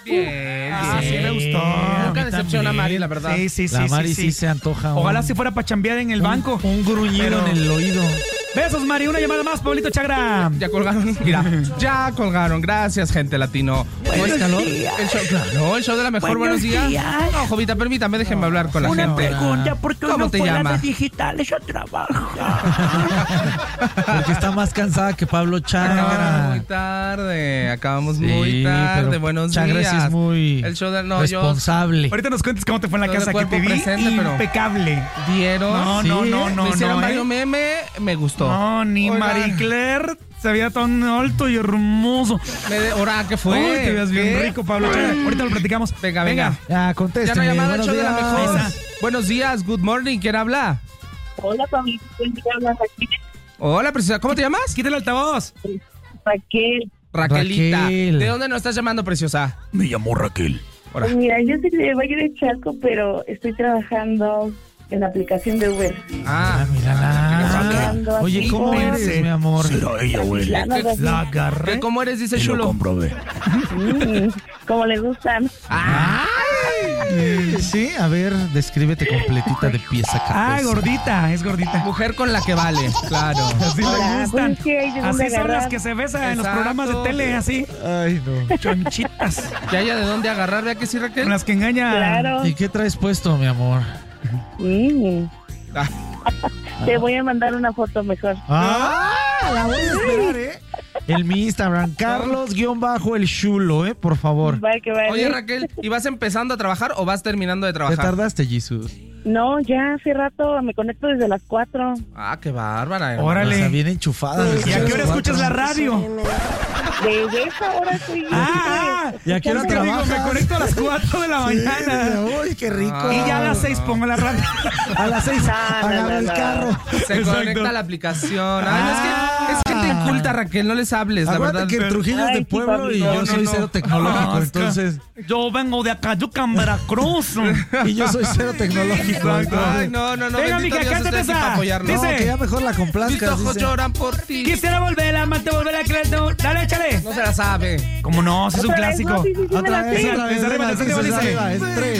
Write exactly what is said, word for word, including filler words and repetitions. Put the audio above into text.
Bien, Ah, bien. sí me gustó. Nunca decepciona a Mari, la verdad. Sí, sí, sí. La Mari sí, sí, sí. se antoja. Ojalá un, si fuera para chambear en el un- banco. Un gruñido Pero- en el oído. Besos, Mari. Una llamada más, Pablito Chagra. ¿Ya colgaron? Mira, ya colgaron. Gracias, gente latino. Buenos calor? días. El show, claro, el show de la mejor. Buenos, Buenos días. días. No, Jovita, permítame, déjenme hablar con la Una gente. pregunta, ¿por qué hoy ¿Cómo no te fue llamas? las de digitales a trabajar? Porque está más cansada que Pablo Acabamos muy Chagra. tarde. Acabamos Sí, muy tarde. pero Buenos Chagra días. sí es muy El show de no, yo responsable. Ahorita nos cuentes cómo te fue en la Todo de casa que cuerpo te vi. presente, pero- Impecable. vieron. No, Sí, no, no, Me no, hicieron no. varios ¿eh? memes, me gustó. No, ni Oigan, Marie Claire se veía tan alto y hermoso. me de- Ahora, ¿qué fue? Uy, te veas bien ¿Qué? rico, Pablo Chagra. Ahorita lo platicamos. Venga, venga. Ya, Ya contésteme. no llamada al buenos show de la días. mejor. Esa. Buenos días, good morning. ¿Quién habla? Hola, Pablito, ¿quién te habla? Raquel. Hola, preciosa. ¿Cómo te llamas? Quita el altavoz. Raquel. Raquelita. Raquel. ¿De dónde nos estás llamando, preciosa? Me llamó Raquel. Ahora. Pues mira, yo soy de Valle de Chalco, pero estoy trabajando en la aplicación de Uber. Ah, Ah, mírala. Hablando así Oye, ¿cómo por- eres, mi amor? ella, Plano, así, La agarré. ¿qué, ¿cómo eres? Dice Chulo. mm, como le gustan. Eh, Sí, a ver, descríbete completita de pies a cabeza. Ah, gordita, es gordita. Mujer con la que vale, claro. Así le Ahora, gustan. pues es que hay de dónde Así son agarrar. las que se besan en los Exacto. programas de tele, así. Ay, no. Chonchitas. Que haya de dónde agarrar, ¿vea que sí, Raquel? Con las que engañan. Claro. ¿Y qué traes puesto, mi amor? Mm, Ah, Te voy a mandar una foto mejor. ¡Ah! La voy a esperar, ¿eh? El mi Instagram, Carlos-el Chulo, ¿eh? Por favor. Va que va. Oye, Raquel, ¿y vas empezando a trabajar o vas terminando de Te trabajar? tardaste, Jesus. No, ya hace rato me conecto desde las cuatro. Ah, qué bárbara. eh. Órale. O sea, bien enchufada. desde ¿Y a las qué hora cuatro. escuchas la radio? Desde esa hora estoy. Ah, ¿y a qué hora es que digo, me trabajas? conecto a las cuatro de la mañana. Uy, qué rico. Ah. Y ya a las seis pongo la radio. A las seis No, no, agarra no, el no. carro. Se Exacto. conecta a la aplicación. Ay, no, es Ah. que es gente inculta, Raquel, no les hables, la Acuérdate verdad. que Trujillo es Ay, de sí, pueblo papi, y no, yo no, soy no. cero tecnológico, Ah, es que entonces... Yo vengo de Acayucan, Veracruz. Y yo soy cero tecnológico. Ay, entonces- no, no, no, Venga, bendito mija, Dios cántate esté aquí esa. para apoyarnos. No, Dice- que ya mejor la Mis complazcas, ojos dice. lloran por ti. Quisiera volver, amante, volver a creer. no, Dale, échale. No se la sabe. ¿Cómo no? Si es un Otra vez, clásico. no, sí, sí, sí, me Otra la vez, sé. otra vez, Arriba, venga, arriba, dices, dice. arriba, es tres.